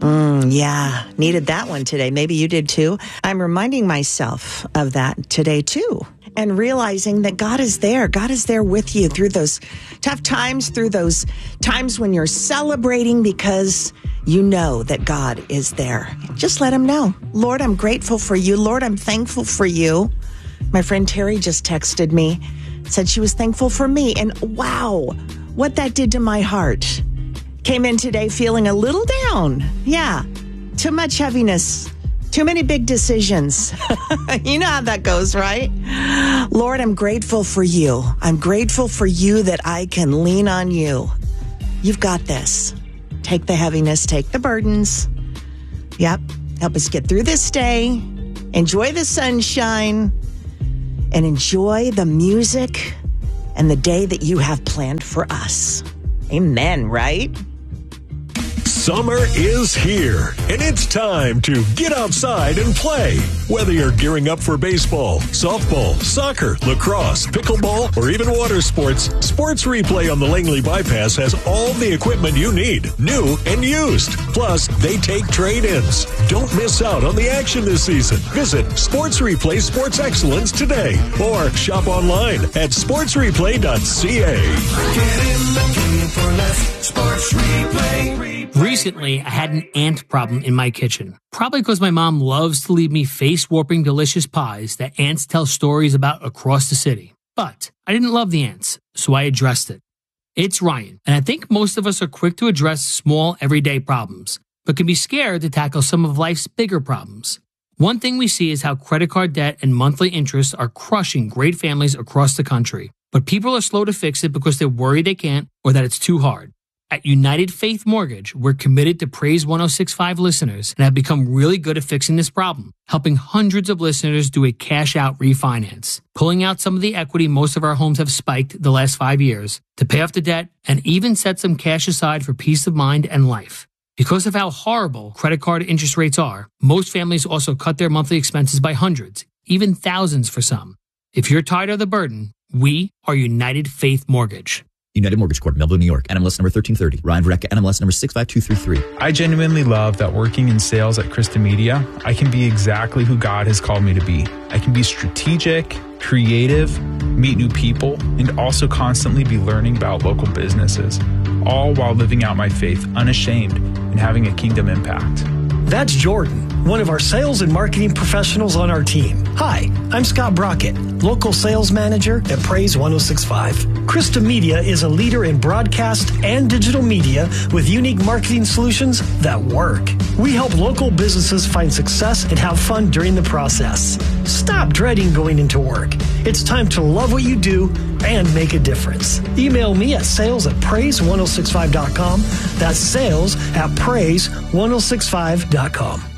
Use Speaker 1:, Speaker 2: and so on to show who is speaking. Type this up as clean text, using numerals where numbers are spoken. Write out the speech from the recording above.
Speaker 1: Yeah, needed that one today. Maybe you did too. I'm reminding myself of that today too. And realizing that God is there. God is there with you through those tough times, through those times when you're celebrating because you know that God is there. Just let him know. Lord, I'm grateful for you. Lord, I'm thankful for you. My friend Terry just texted me, said she was thankful for me. And wow, what that did to my heart. Came in today feeling a little down. Yeah, too much heaviness. Too many big decisions. You know how that goes, right? Lord, I'm grateful for you. I'm grateful for you that I can lean on you. You've got this. Take the heaviness, take the burdens. Yep. Help us get through this day. Enjoy the sunshine and enjoy the music and the day that you have planned for us. Amen, right?
Speaker 2: Summer is here, and it's time to get outside and play. Whether you're gearing up for baseball, softball, soccer, lacrosse, pickleball, or even water sports, Sports Replay on the Langley Bypass has all the equipment you need, new and used. Plus, they take trade-ins. Don't miss out on the action this season. Visit Sports Replay Sports Excellence today or shop online at sportsreplay.ca.
Speaker 3: Get in the game for less. Sports Replay.
Speaker 4: Recently, I had an ant problem in my kitchen. Probably because my mom loves to leave me face-warping delicious pies that ants tell stories about across the city. But I didn't love the ants, so I addressed it. It's Ryan, and I think most of us are quick to address small, everyday problems, but can be scared to tackle some of life's bigger problems. One thing we see is how credit card debt and monthly interest are crushing great families across the country. But people are slow to fix it because they're worried they can't or that it's too hard. At United Faith Mortgage, we're committed to Praise 106.5 listeners and have become really good at fixing this problem, helping hundreds of listeners do a cash-out refinance, pulling out some of the equity most of our homes have spiked the last 5 years to pay off the debt and even set some cash aside for peace of mind and life. Because of how horrible credit card interest rates are, most families also cut their monthly expenses by hundreds, even thousands for some. If you're tired of the burden, we are United Faith Mortgage.
Speaker 5: United Mortgage Corp, Melville, New York, NMLS number 1330. Ryan Verrecka, NMLS number 65233.
Speaker 6: I genuinely love that working in sales at Krista Media, I can be exactly who God has called me to be. I can be strategic, creative, meet new people, and also constantly be learning about local businesses, all while living out my faith unashamed and having a kingdom impact.
Speaker 7: That's Jordan, one of our sales and marketing professionals on our team. Hi, I'm Scott Brockett, local sales manager at Praise 106.5. Krista Media is a leader in broadcast and digital media with unique marketing solutions that work. We help local businesses find success and have fun during the process. Stop dreading going into work. It's time to love what you do and make a difference. Email me at sales@praise1065.com. That's sales@praise1065.com.